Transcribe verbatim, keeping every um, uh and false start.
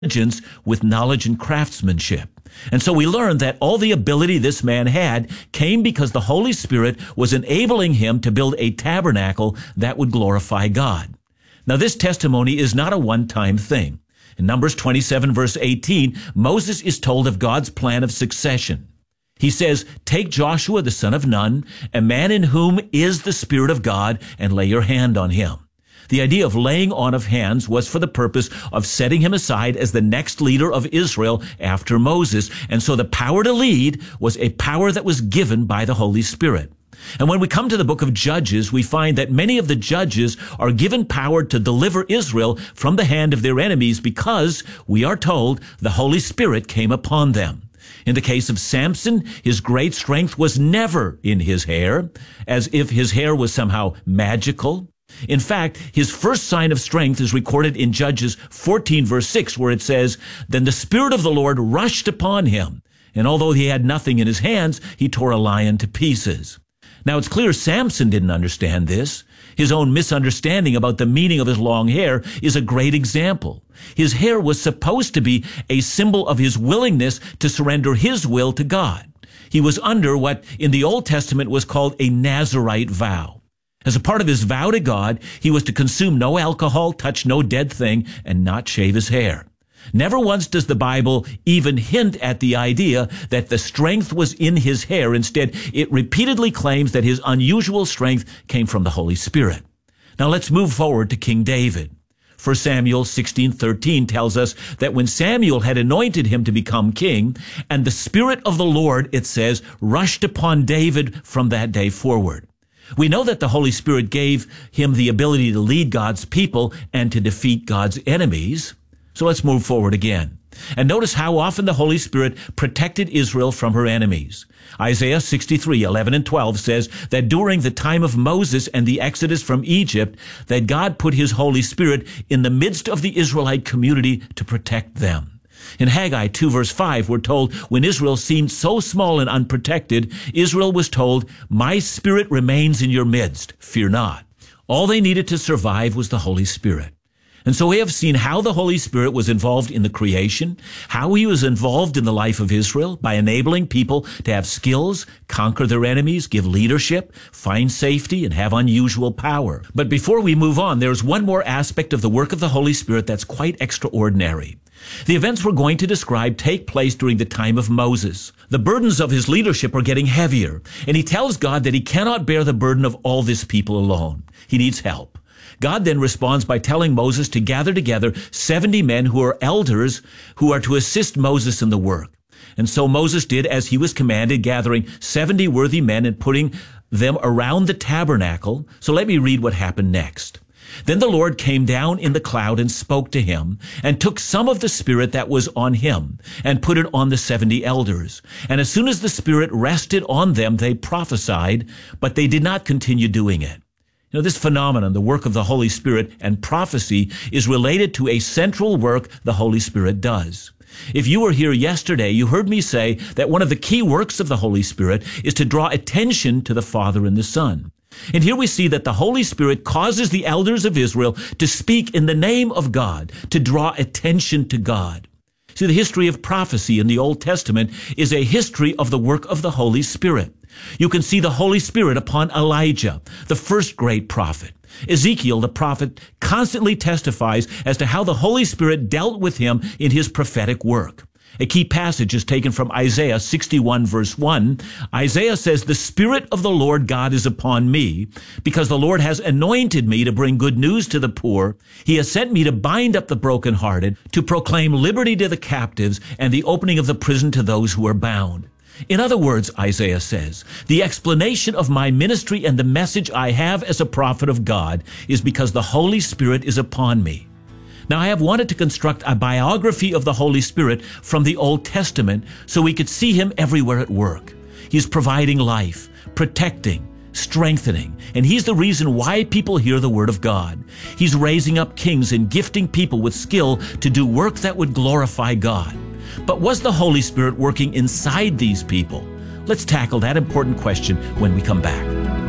intelligence with knowledge and craftsmanship. And so we learn that all the ability this man had came because the Holy Spirit was enabling him to build a tabernacle that would glorify God. Now, this testimony is not a one-time thing. In Numbers twenty-seven, verse eighteen, Moses is told of God's plan of succession. He says, "Take Joshua the son of Nun, a man in whom is the Spirit of God, and lay your hand on him." The idea of laying on of hands was for the purpose of setting him aside as the next leader of Israel after Moses. And so the power to lead was a power that was given by the Holy Spirit. And when we come to the book of Judges, we find that many of the judges are given power to deliver Israel from the hand of their enemies because, we are told, the Holy Spirit came upon them. In the case of Samson, his great strength was never in his hair, as if his hair was somehow magical. In fact, his first sign of strength is recorded in Judges fourteen, verse six, where it says, "Then the Spirit of the Lord rushed upon him, and although he had nothing in his hands, he tore a lion to pieces." Now, it's clear Samson didn't understand this. His own misunderstanding about the meaning of his long hair is a great example. His hair was supposed to be a symbol of his willingness to surrender his will to God. He was under what in the Old Testament was called a Nazirite vow. As a part of his vow to God, he was to consume no alcohol, touch no dead thing, and not shave his hair. Never once does the Bible even hint at the idea that the strength was in his hair. Instead, it repeatedly claims that his unusual strength came from the Holy Spirit. Now let's move forward to King David. First Samuel sixteen thirteen tells us that when Samuel had anointed him to become king, and the Spirit of the Lord, it says, rushed upon David from that day forward. We know that the Holy Spirit gave him the ability to lead God's people and to defeat God's enemies. So let's move forward again. And notice how often the Holy Spirit protected Israel from her enemies. Isaiah sixty-three, eleven and twelve says that during the time of Moses and the Exodus from Egypt, that God put his Holy Spirit in the midst of the Israelite community to protect them. In Haggai two, verse five, we're told, when Israel seemed so small and unprotected, Israel was told, "My Spirit remains in your midst, fear not." All they needed to survive was the Holy Spirit. And so we have seen how the Holy Spirit was involved in the creation, how he was involved in the life of Israel by enabling people to have skills, conquer their enemies, give leadership, find safety, and have unusual power. But before we move on, there's one more aspect of the work of the Holy Spirit that's quite extraordinary. The events we're going to describe take place during the time of Moses. The burdens of his leadership are getting heavier, and he tells God that he cannot bear the burden of all this people alone. He needs help. God then responds by telling Moses to gather together seventy men who are elders who are to assist Moses in the work. And so Moses did as he was commanded, gathering seventy worthy men and putting them around the tabernacle. So let me read what happened next. Then the Lord came down in the cloud and spoke to him, and took some of the Spirit that was on him, and put it on the seventy elders. And as soon as the Spirit rested on them, they prophesied, but they did not continue doing it. You know, this phenomenon, the work of the Holy Spirit and prophecy, is related to a central work the Holy Spirit does. If you were here yesterday, you heard me say that one of the key works of the Holy Spirit is to draw attention to the Father and the Son. And here we see that the Holy Spirit causes the elders of Israel to speak in the name of God, to draw attention to God. See, the history of prophecy in the Old Testament is a history of the work of the Holy Spirit. You can see the Holy Spirit upon Elijah, the first great prophet. Ezekiel, the prophet, constantly testifies as to how the Holy Spirit dealt with him in his prophetic work. A key passage is taken from Isaiah sixty-one, verse one. Isaiah says, "The Spirit of the Lord God is upon me, because the Lord has anointed me to bring good news to the poor. He has sent me to bind up the brokenhearted, to proclaim liberty to the captives, and the opening of the prison to those who are bound." In other words, Isaiah says, the explanation of my ministry and the message I have as a prophet of God is because the Holy Spirit is upon me. Now, I have wanted to construct a biography of the Holy Spirit from the Old Testament so we could see him everywhere at work. He's providing life, protecting, strengthening, and he's the reason why people hear the word of God. He's raising up kings and gifting people with skill to do work that would glorify God. But was the Holy Spirit working inside these people? Let's tackle that important question when we come back.